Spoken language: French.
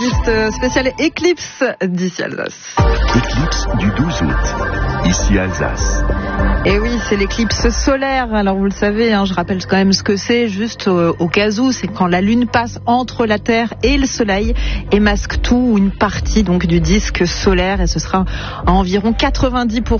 Spécial éclipse d'ici Alsace. Éclipse du 12 août, ici Alsace. Et oui, c'est l'éclipse solaire. Alors vous le savez, je rappelle quand même ce que c'est, juste au cas où, c'est quand la Lune passe entre la Terre et le Soleil et masque tout ou une partie donc du disque solaire, et ce sera à environ 90%